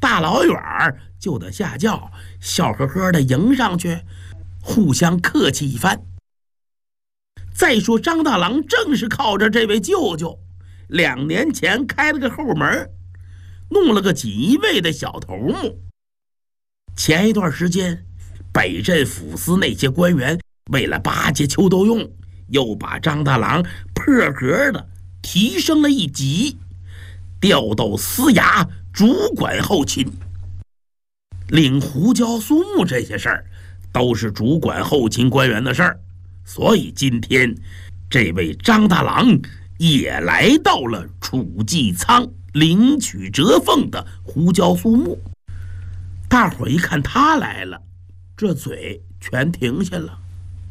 大老远就得下轿，笑呵呵的迎上去，互相客气一番。再说张大郎正是靠着这位舅舅2年前开了个后门，弄了个锦衣卫的小头目。前一段时间，北镇抚司那些官员为了巴结邱都用，又把张大郎破格的提升了一级，调到司衙主管后勤。领胡椒苏木这些事儿都是主管后勤官员的事儿，所以今天这位张大郎也来到了储济仓领取折俸的胡椒苏木。大伙一看他来了，这嘴全停下了。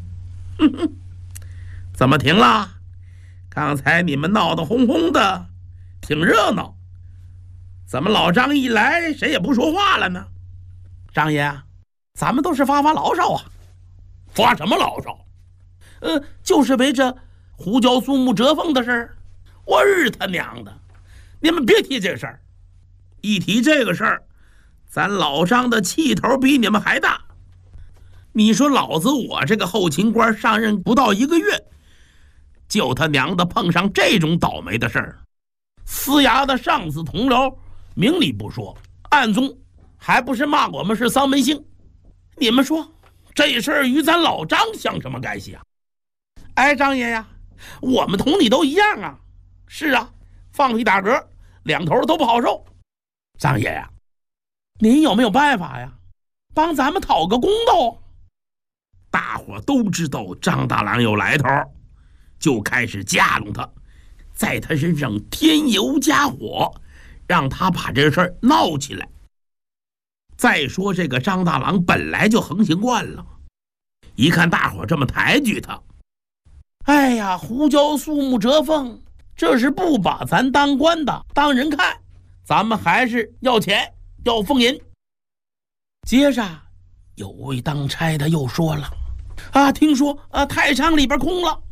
怎么停了？刚才你们闹得哄哄的，挺热闹，怎么老张一来谁也不说话了呢？张爷，咱们都是发牢骚啊。发什么牢骚？就是为这胡椒苏木折俸的事儿。我日他娘的，你们别提这事儿，一提这个事儿，咱老张的气头比你们还大。你说老子我这个后勤官上任不到1个月，就他娘的碰上这种倒霉的事儿。司衙的上司同僚明里不说，暗中还不是骂我们是丧门星。你们说这事儿与咱老张像什么干系啊？哎，张爷呀，我们同你都一样啊。是啊，放屁打嗝，两头都不好受。张爷呀，您有没有办法呀？帮咱们讨个公道。大伙都知道张大郎有来头，就开始架弄他，在他身上添油加火，让他把这事儿闹起来。再说这个张大郎本来就横行惯了，一看大伙这么抬举他，哎呀，胡椒苏木折俸，这是不把咱当官的当人看，咱们还是要钱要俸银。接着有位当差的又说了，听说太仓里边空了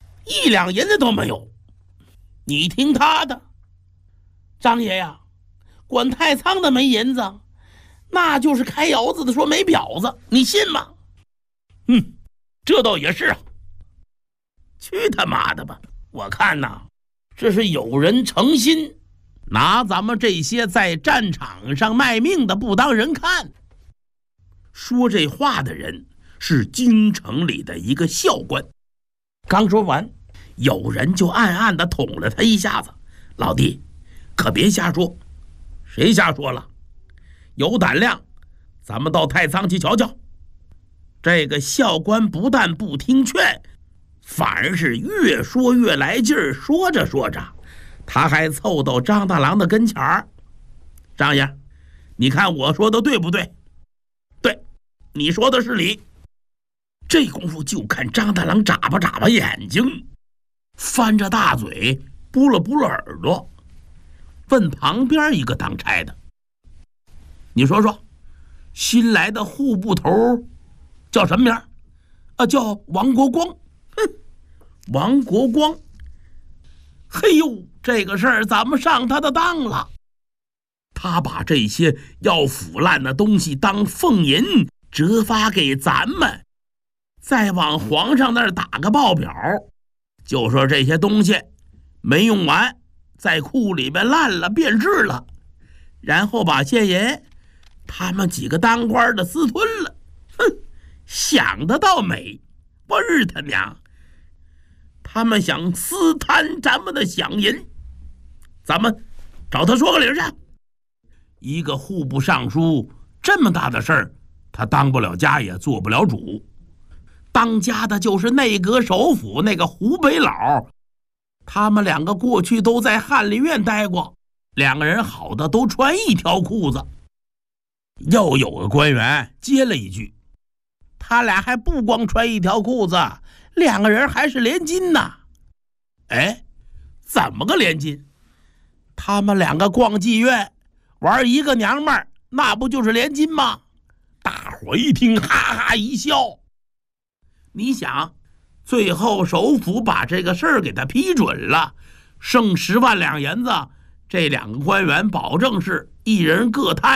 ，1两银子都没有。你听他的，张爷呀，管太仓的没银子，那就是开窑子的说没婊子，你信吗？这倒也是啊。去他妈的吧！我看呐，这是有人诚心拿咱们这些在战场上卖命的不当人看。说这话的人是京城里的一个校官。刚说完，有人就暗暗地捅了他一下子，老弟可别瞎说。谁瞎说了？有胆量咱们到太仓去瞧瞧。这个校官不但不听劝，反而是越说越来劲儿。说着说着，他还凑到张大郎的跟前儿。张爷，你看我说的对不对？对，你说的是理。这功夫就看张大郎眨巴眨巴眼睛，翻着大嘴，拨了拨了耳朵，问旁边一个当差的，你说说，新来的户部头叫什么名？叫王国光。王国光，嘿呦，这个事儿咱们上他的当了。他把这些要腐烂的东西当俸银折发给咱们，再往皇上那儿打个报表，就说这些东西没用完，在库里边烂了变质了，然后把现银他们几个当官的私吞了。想得到美！我日他娘！他们想私贪咱们的饷银，咱们找他说个理去。一个户部尚书这么大的事儿，他当不了家也做不了主。当家的就是内阁首辅那个湖北佬，他们两个过去都在翰林院待过，两个人好的都穿一条裤子。又有个官员接了一句，他俩还不光穿一条裤子，两个人还是连襟呢。哎，怎么个连襟？他们两个逛妓院玩一个娘们儿，那不就是连襟吗？大伙一听哈哈一笑。你想，最后首府把这个事儿给他批准了，剩10万两银子，这两个官员保证是一人各摊